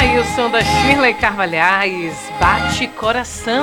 aí o som da Shirley Carvalhais, Bate Coração.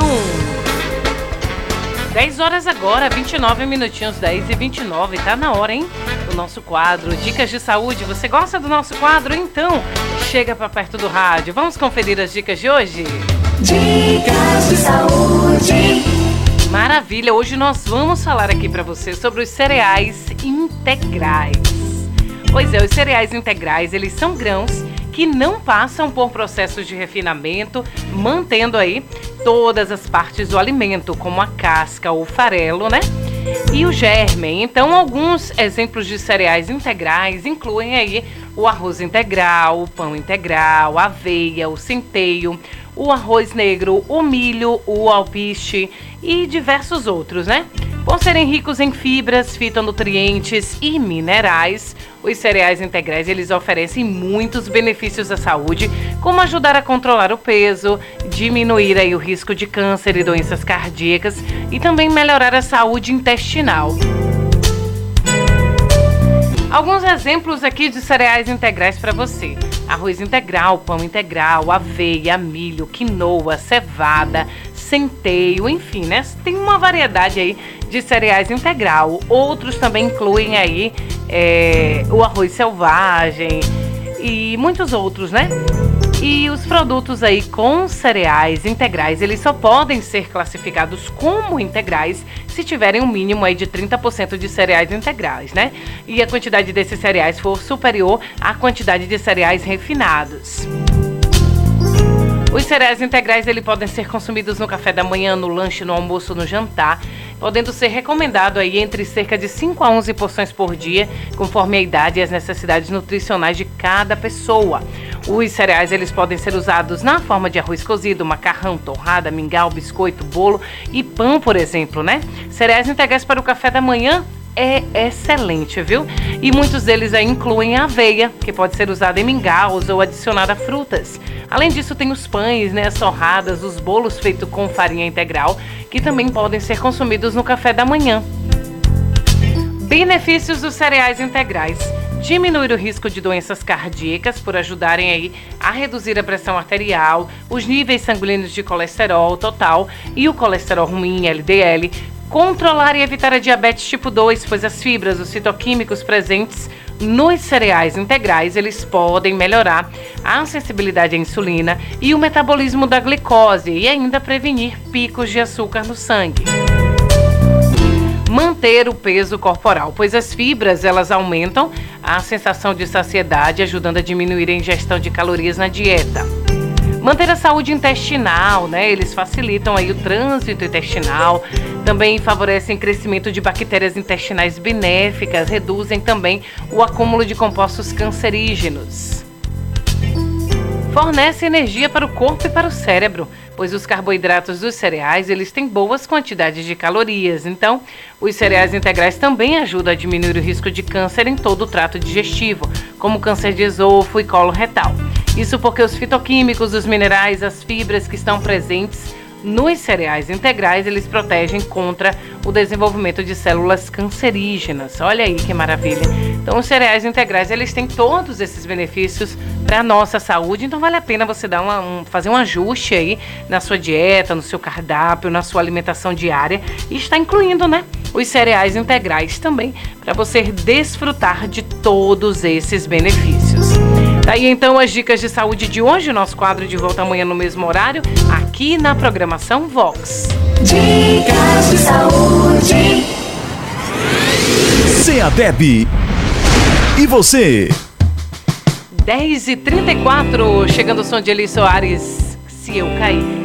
10 horas agora, 29 minutinhos, 10h29, tá na hora, hein? O nosso quadro Dicas de Saúde. Você gosta do nosso quadro? Então, chega pra perto do rádio. Vamos conferir as dicas de hoje? Dicas de Saúde. Maravilha! Hoje nós vamos falar aqui pra você sobre os cereais integrais. Pois é, os cereais integrais, eles são grãos que não passam por processos de refinamento, mantendo aí todas as partes do alimento, como a casca, o farelo, né? E o germe. Então, alguns exemplos de cereais integrais incluem aí o arroz integral, o pão integral, a aveia, o centeio, o arroz negro, o milho, o alpiste e diversos outros, né? Por serem ricos em fibras, fitonutrientes e minerais, os cereais integrais eles oferecem muitos benefícios à saúde, como ajudar a controlar o peso, diminuir aí o risco de câncer e doenças cardíacas e também melhorar a saúde intestinal. Alguns exemplos aqui de cereais integrais para você: arroz integral, pão integral, aveia, milho, quinoa, cevada, centeio, enfim, né? Tem uma variedade aí de cereais integral. Outros também incluem aí o arroz selvagem e muitos outros, né? E os produtos aí com cereais integrais, eles só podem ser classificados como integrais se tiverem um mínimo aí de 30% de cereais integrais, né? E a quantidade desses cereais for superior à quantidade de cereais refinados. Os cereais integrais eles podem ser consumidos no café da manhã, no lanche, no almoço, no jantar, podendo ser recomendado aí entre cerca de 5 a 11 porções por dia, conforme a idade e as necessidades nutricionais de cada pessoa. Os cereais eles podem ser usados na forma de arroz cozido, macarrão, torrada, mingau, biscoito, bolo e pão, por exemplo, né? Cereais integrais para o café da manhã é excelente, viu? E muitos deles aí incluem a aveia, que pode ser usada em mingaus ou adicionada a frutas. Além disso, tem os pães, né, as torradas, os bolos feitos com farinha integral, que também podem ser consumidos no café da manhã. Benefícios dos cereais integrais: diminuir o risco de doenças cardíacas por ajudarem aí a reduzir a pressão arterial, os níveis sanguíneos de colesterol total e o colesterol ruim, LDL, controlar e evitar a diabetes tipo 2, pois as fibras, os fitoquímicos presentes nos cereais integrais, eles podem melhorar a sensibilidade à insulina e o metabolismo da glicose e ainda prevenir picos de açúcar no sangue. Manter o peso corporal, pois as fibras elas aumentam a sensação de saciedade, ajudando a diminuir a ingestão de calorias na dieta. Manter a saúde intestinal, né? Eles facilitam aí o trânsito intestinal, também favorecem o crescimento de bactérias intestinais benéficas, reduzem também o acúmulo de compostos cancerígenos. Fornece energia para o corpo e para o cérebro, pois os carboidratos dos cereais eles têm boas quantidades de calorias. Então, os cereais integrais também ajudam a diminuir o risco de câncer em todo o trato digestivo, como câncer de esôfago e colo retal. Isso porque os fitoquímicos, os minerais, as fibras que estão presentes nos cereais integrais, eles protegem contra o desenvolvimento de células cancerígenas. Olha aí que maravilha. Então, os cereais integrais, eles têm todos esses benefícios para a nossa saúde. Então, vale a pena você dar fazer um ajuste aí na sua dieta, no seu cardápio, na sua alimentação diária. E está incluindo, né, os cereais integrais também, para você desfrutar de todos esses benefícios. Tá aí então as dicas de saúde de hoje, nosso quadro de volta amanhã no mesmo horário, aqui na programação Vox. Dicas de Saúde. CEADEB. E você? 10h34, chegando o som de Eli Soares, Se Eu Cair.